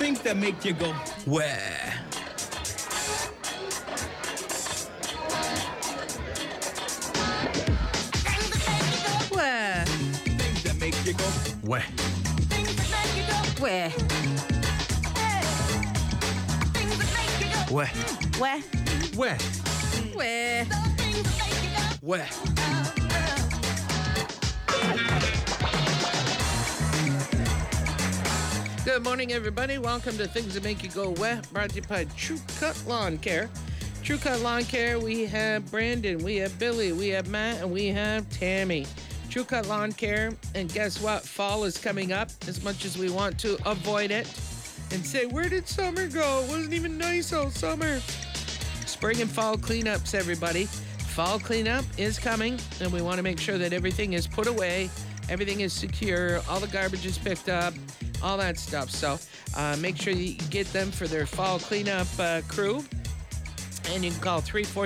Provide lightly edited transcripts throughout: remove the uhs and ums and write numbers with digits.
things that make you go, Where? Where? things that make you go. Where? Where? Where? Where? Where? Where? Where? Good morning, everybody. Welcome to Things That Make You Go Wet, brought to you by True Cut Lawn Care. True Cut Lawn Care, we have Brandon, we have Billy, we have Matt, and we have Tammy. True Cut Lawn Care, and guess what? Fall is coming up. As much as we want to avoid it and say, where did summer go? It wasn't even nice all summer. Spring and fall cleanups, everybody. Fall cleanup is coming, and we want to make sure that everything is put away, everything is secure, all the garbage is picked up, all that stuff. So make sure you get them for their fall cleanup crew. And you can call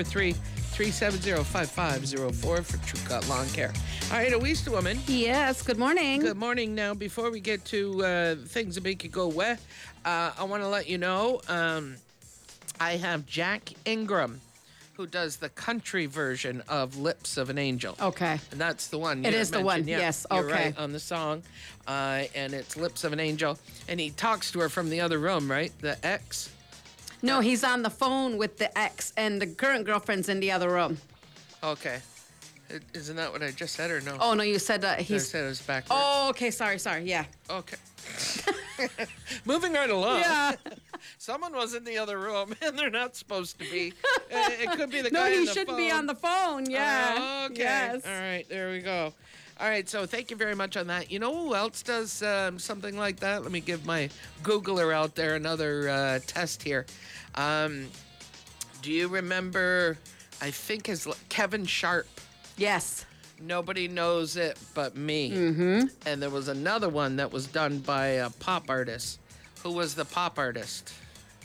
343-370-5504 for True Cut Lawn Care. All right, Awista woman. Yes, good morning. Good morning. Now, before we get to things that make you go wet, I want to let you know I have Jack Ingram, who does the country version of Lips of an Angel. Okay. And that's the one. It you is the mentioned. one, Yeah, yes, you're okay. right, on the song. And it's Lips of an Angel. And he talks to her from the other room, right? The ex. No, he's on the phone with the ex, and the current girlfriend's in the other room. Okay. Isn't that what I just said, or no? Oh, no, you said I he's... said it was backwards. Oh, okay, sorry, yeah. Okay. Moving right along. Yeah. Someone was in the other room, and they're not supposed to be. It could be the No, guy he on the shouldn't be phone. on the phone, yeah. Oh, okay. Yes. All right, there we go. All right, so thank you very much on that. You know who else does something like that? Let me give my Googler out there another test here. Do you remember, I think his Kevin Sharp? Yes. Nobody knows it but me. Mm-hmm. And there was another one that was done by a pop artist. Who was the pop artist?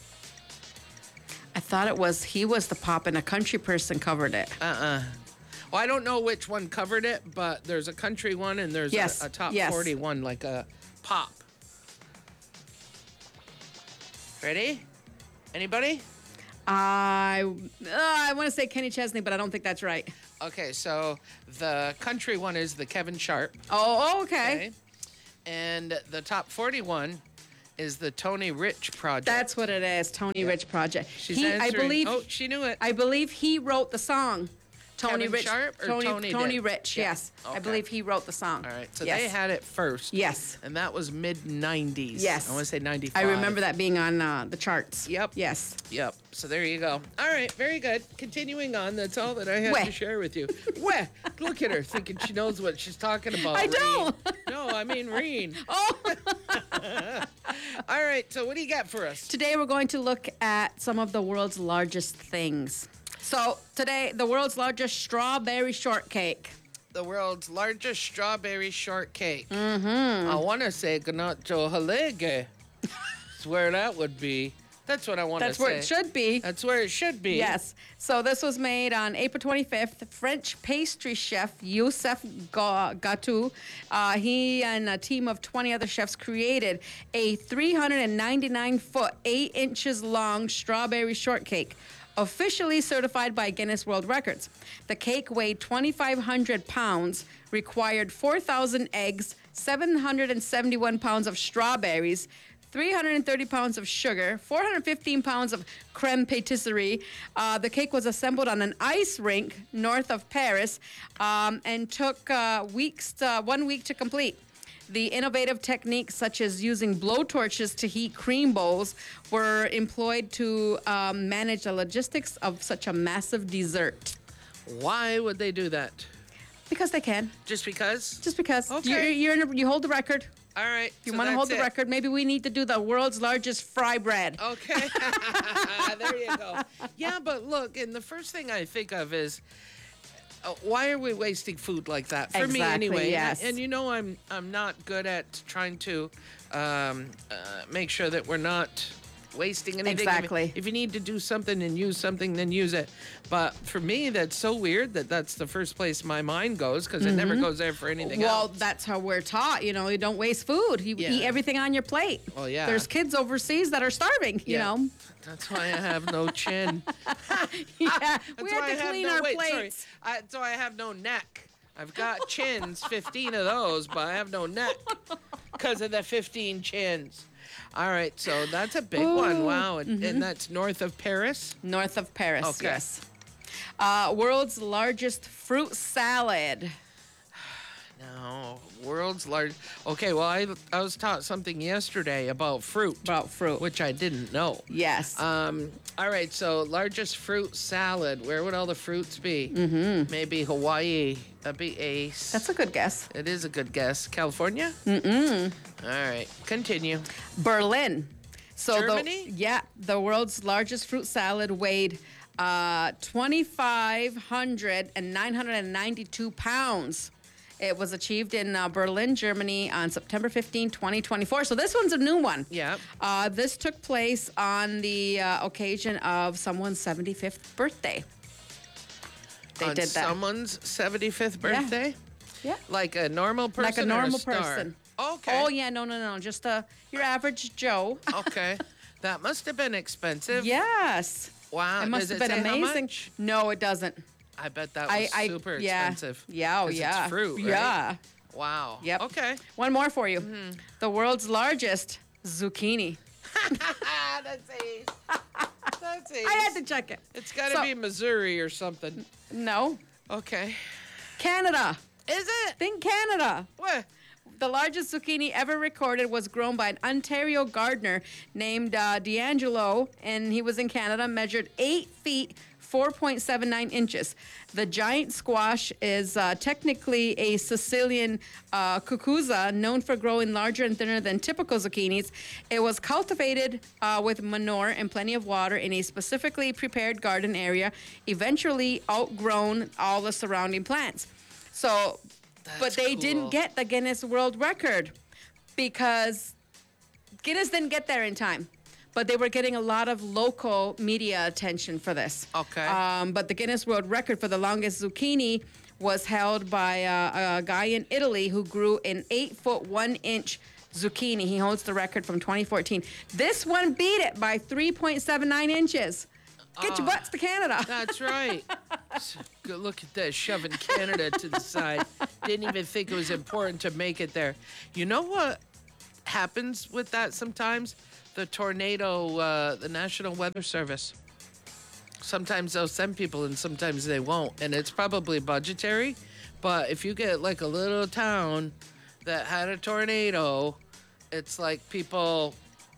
I thought he was the pop, and a country person covered it. Well, I don't know which one covered it, but there's a country one and there's Yes, a top yes. 40 one, like a pop. Ready? Anybody? I want to say Kenny Chesney, but I don't think that's right. Okay, so the country one is the Kevin Sharp. Oh, okay. Okay. And the top 41 is the Tony Rich Project. That's what it is, Tony Rich Project. She's answering. Oh, she knew it. I believe he wrote the song. Tony Kevin Rich. Sharp or Tony did? Rich, Yeah. yes. I Okay. believe he wrote the song. All right, so Yes. they had it first. Yes. And that was mid-90s. Yes. I want to say 95. I remember that being on the charts. Yep. Yes. Yep. So there you go. All right, very good. Continuing on, that's all that I had Weh. to share with you. Weh. Look at her, thinking she knows what she's talking about. I Reen. don't. No, I mean Reen. Oh. All right, so what do you got for us? Today we're going to look at some of the world's largest things. So today, the world's largest strawberry shortcake. The world's largest strawberry shortcake. Mm-hmm. I want to say Ganacho Halege. That's where that would be. That's what I want to say. That's where it should be. That's where it should be. Yes. So this was made on April 25th. French pastry chef Youssef Gatou, he and a team of 20 other chefs created a 399-foot, 8 inches long strawberry shortcake, officially certified by Guinness World Records. The cake weighed 2,500 pounds, required 4,000 eggs, 771 pounds of strawberries, 330 pounds of sugar, 415 pounds of creme patisserie. The cake was assembled on an ice rink north of Paris and took 1 week to complete. The innovative techniques, such as using blowtorches to heat cream bowls, were employed to manage the logistics of such a massive dessert. Why would they do that? Because they can. Just because? Just because. Okay. You hold the record. All right. You so want to hold the that's it. record? Maybe we need to do the world's largest fry bread. Okay. There you go. Yeah, but look, and the first thing I think of is, why are we wasting food like that? For me, Exactly, anyway. yes. And you know, I'm not good at trying to make sure that we're not wasting anything. Exactly. If you need to do something and use something, then use it. But for me, that's so weird that that's the first place my mind goes because it never goes there for anything Well, else. that's how we're taught. You know, you don't waste food. You Yeah. eat everything on your plate. Well, yeah. There's kids overseas that are starving. You Yeah. know. That's why I have no chin. Yeah. We That's had why I to have clean no, our wait, plates. Sorry. So I have no neck. I've got chins, 15 of those, but I have no neck because of the 15 chins. All right, so that's a big one. Wow. And that's north of Paris? North of Paris. Okay. Yes. World's largest fruit salad. No, world's large. Okay, well, I was taught something yesterday about fruit, About fruit. which I didn't know. Yes. All right, so largest fruit salad. Where would all the fruits be? Mm-hmm. Maybe Hawaii. That'd be ace. That's a good guess. It is a good guess. California? Mm-mm. All right, continue. Berlin. So Germany? The world's largest fruit salad weighed 2,500 and 992 pounds. It was achieved in Berlin, Germany on September 15, 2024. So this one's a new one. Yeah. This took place on the occasion of someone's 75th birthday. They On did that. someone's 75th birthday? Yeah. Like a normal person? Like a or normal star? person. Okay. Oh, yeah, no. Just your average Joe. Okay. That must have been expensive. Yes. Wow. It must Does have been say how amazing. much? No, it doesn't. I bet that was super expensive. Yeah, oh 'Cause yeah. It's fruit, right? Yeah. Wow. Yep. Okay. One more for you. The world's largest zucchini. That's ace. That's ace. I had to check it. It's got to So- be Missouri or something. No. Okay. Canada. Is it? Think Canada. What? The largest zucchini ever recorded was grown by an Ontario gardener named D'Angelo, and he was in Canada, measured 8 feet, 4.79 inches. The giant squash is technically a Sicilian cucuzza, known for growing larger and thinner than typical zucchinis. It was cultivated with manure and plenty of water in a specifically prepared garden area, eventually outgrown all the surrounding plants. So, but That's they cool. didn't get the Guinness World Record because Guinness didn't get there in time. But they were getting a lot of local media attention for this. Okay. But the Guinness World Record for the longest zucchini was held by a guy in Italy who grew an 8-foot 1-inch zucchini. He holds the record from 2014. This one beat it by 3.79 inches. Get your butts to Canada. That's right. Good look at that, shoving Canada to the side. Didn't even think it was important to make it there. You know what happens with that sometimes? The tornado, the National Weather Service. Sometimes they'll send people and sometimes they won't. And it's probably budgetary. But if you get like a little town that had a tornado, it's like people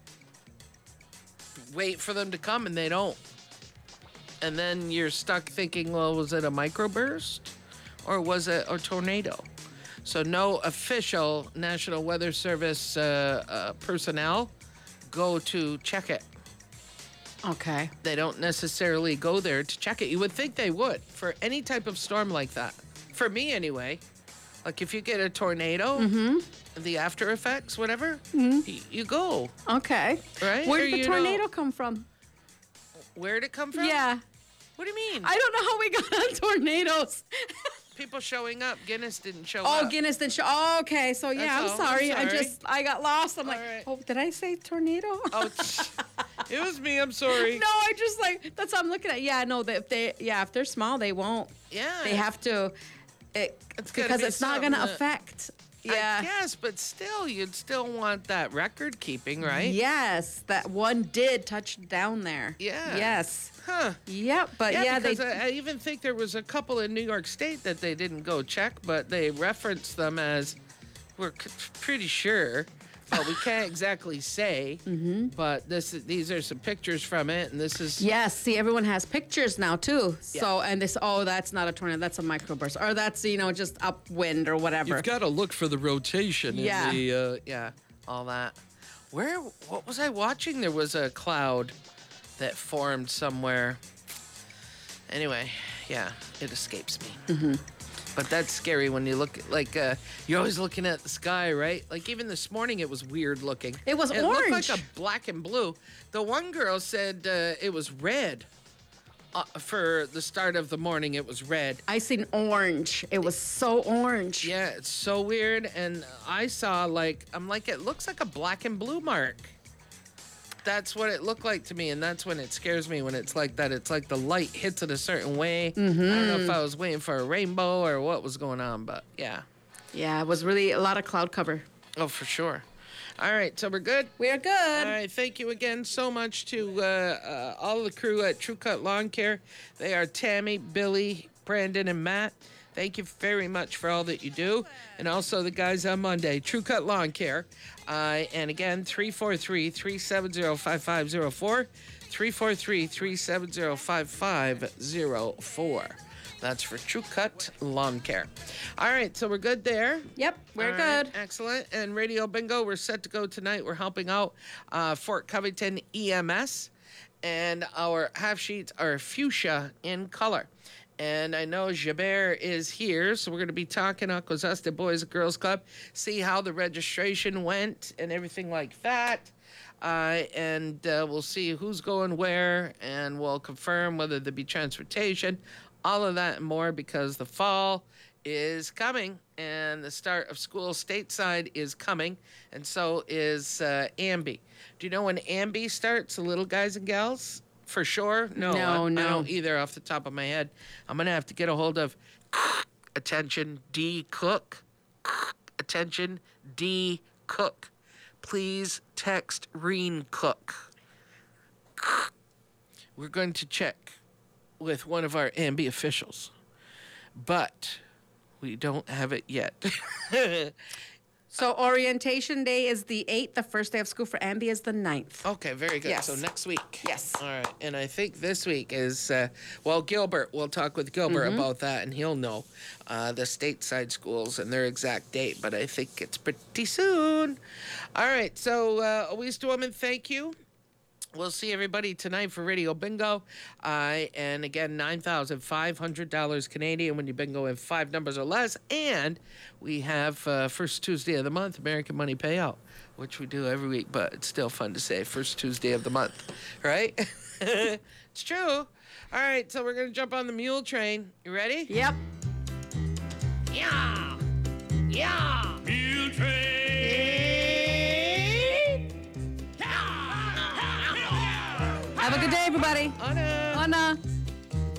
wait for them to come and they don't. And then you're stuck thinking, well, was it a microburst or was it a tornado? So no official National Weather Service personnel go to check it. Okay. They don't necessarily go there to check it. You would think they would for any type of storm like that. For me, anyway. Like if you get a tornado, the after effects, whatever, you go. Okay. Right? Where Or did the you tornado don't- come from? Where'd it come from? Yeah. What do you mean? I don't know how we got on tornadoes. People showing up. Guinness didn't show Oh, up. Guinness didn't show. Oh, okay. So yeah, That's I'm all. I'm sorry. sorry. I got lost. I'm like, right. oh, did I say tornado? Oh, it was me. I'm sorry. No, I just like that's what I'm looking at. Yeah, no, if they're small, they won't. Yeah. They have to. It's gotta Because be it's not going to something that- affect. Yeah. Yes, but still, you'd still want that record keeping, right? Yes, that one did touch down there. Yeah. Yes. Huh. Yep, but yeah, they. because I even think there was a couple in New York State that they didn't go check, but they referenced them as we're pretty sure, but we can't exactly say. Mm-hmm. But these are some pictures from it, and this is Yes, see, everyone has pictures now too. So, and this, oh, that's not a tornado, that's a microburst, or that's just upwind or whatever. You've got to look for the rotation Yeah. in the all that. What was I watching? There was a cloud that formed somewhere. Anyway, yeah, it escapes me. But that's scary when you look like you're always looking at the sky, right? Like even this morning, it was weird looking. It was It looked orange. like a black and blue. The one girl said it was red. For the start of the morning, it was red. I seen orange. It was so orange. Yeah, it's so weird. And I saw I'm like, it looks like a black and blue mark. That's what it looked like to me, and that's when it scares me when it's like that. It's like the light hits it a certain way. I don't know if I was waiting for a rainbow or what was going on, but yeah. Yeah, it was really a lot of cloud cover. Oh, for sure. All right, so we're good? We're good. All right, thank you again so much to all the crew at True Cut Lawn Care. They are Tammy, Billy, Brandon, and Matt. Thank you very much for all that you do. And also the guys on Monday, True Cut Lawn Care. And again, 343-370-5504. 343-370-5504. That's for True Cut Lawn Care. All right, so we're good there. Yep, we're All right, good. excellent. And Radio Bingo, we're set to go tonight. We're helping out Fort Covington EMS. And our half sheets are fuchsia in color. And I know Jabert is here, so we're going to be talking Akwesasne Boys and Girls Club, see how the registration went and everything like that. And we'll see who's going where, and we'll confirm whether there be transportation, all of that and more, because the fall is coming and the start of school stateside is coming, and so is Ambi. Do you know when Ambi starts, the little guys and gals? For sure? No, No. I don't either off the top of my head. I'm going to have to get a hold of attention D Cook. Attention D Cook. Please text Reen Cook. We're going to check with one of our Ambi officials, but we don't have it yet. So orientation day is the 8th. The first day of school for Ambi is the 9th. Okay, very good. Yes. So next week. Yes. All right. And I think this week is, Gilbert. We'll talk with Gilbert about that, and he'll know the stateside schools and their exact date, but I think it's pretty soon. All right. So, Elise Woman, thank you. We'll see everybody tonight for Radio Bingo. And again, $9,500 Canadian when you bingo in 5 numbers or less. And we have first Tuesday of the month, American Money Payout, which we do every week, but it's still fun to say first Tuesday of the month, right? It's true. All right, so we're going to jump on the mule train. You ready? Yep. Yeah. Yeah. Mule train. Have a good day, everybody. Anna. Anna.